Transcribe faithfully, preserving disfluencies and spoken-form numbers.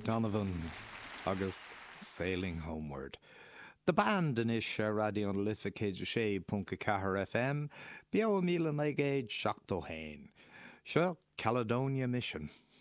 Donovan agus Sailing Homeward. The band in is radio an lifa céidir sé punca cahar F M, bio a míle naigéid seachtó hain. Seo Caledonia Mission.